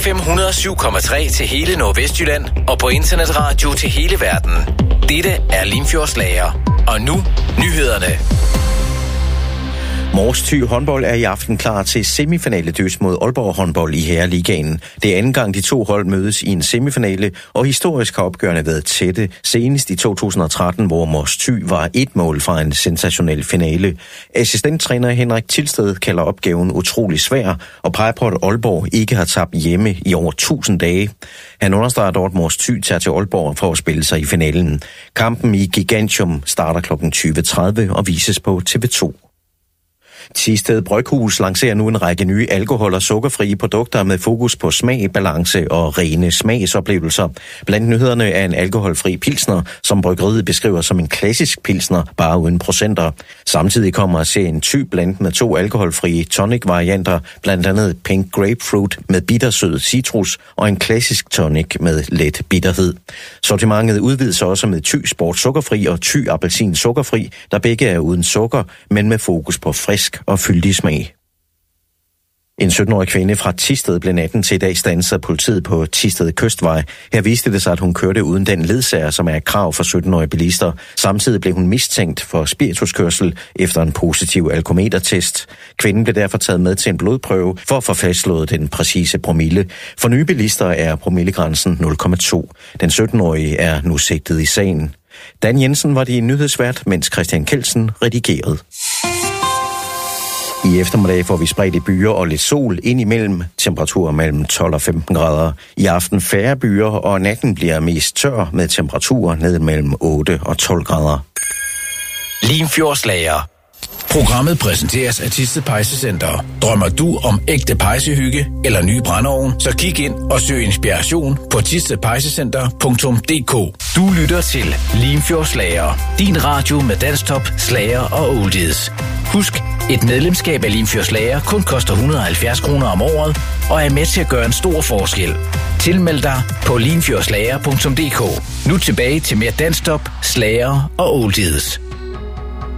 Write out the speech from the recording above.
FM 107,3 til hele Nordvestjylland og på internetradio til hele verden. Dette er Limfjords Lager. Og nu nyhederne. Mors Thy håndbold er i aften klar til semifinale-døs mod Aalborg håndbold i Herreligaen. Det er anden gang de to hold mødes i en semifinale, og historisk har opgørende været tætte, senest i 2013, hvor Mors Thy var 1 mål fra en sensationel finale. Assistenttræner Henrik Tilsted kalder opgaven utrolig svær, og peger på, at Aalborg ikke har tabt hjemme i over 1000 dage. Han understreger dog, at Mors Thy tager til Aalborg for at spille sig i finalen. Kampen i Gigantium starter kl. 20.30 og vises på TV2. Thisted Bryghus lancerer nu en række nye alkohol- og sukkerfrie produkter med fokus på smag, balance og rene smagsoplevelser. Blandt nyhederne er en alkoholfri pilsner, som bryggeriet beskriver som en klassisk pilsner, bare uden procenter. Samtidig kommer serien Thy blandt med 2 alkoholfrie tonic-varianter, blandt andet Pink Grapefruit med bittersød citrus og en klassisk tonic med let bitterhed. Sortimentet udvides også med Thy Sport sukkerfri og Thy Appelsin sukkerfri, der begge er uden sukker, men med fokus på frisk og fyldig smag. En 17-årig kvinde fra Thisted blev natten til i dag standset af politiet på Thisted Kystvej. Her viste det sig, at hun kørte uden den ledsager, som er et krav for 17-årige bilister. Samtidig blev hun mistænkt for spirituskørsel efter en positiv alkometertest. Kvinden blev derfor taget med til en blodprøve for at få fastslået den præcise promille. For nye bilister er promillegrænsen 0,2. Den 17-årige er nu sigtet i sagen. Dan Jensen var det i nyhedsvært, mens Christian Kelsen redigerede. I eftermiddag får vi spredt i byer og lidt sol ind imellem, temperaturer mellem 12 og 15 grader. I aften færre byer, og natten bliver mest tør med temperaturer ned mellem 8 og 12 grader. Limfjords Lager. Programmet præsenteres af Thisted Pejsecenter. Drømmer du om ægte pejsehygge eller ny brændeovn, så kig ind og søg inspiration på thistedpejsecenter.dk. Du lytter til Limfjords Lager. Din radio med dansktop, slager og oldies. Husk, et medlemskab af Limfjords Lager kun koster 170 kroner om året og er med til at gøre en stor forskel. Tilmeld dig på limfjordslager.dk. Nu tilbage til mere dansktop, slager og oldies.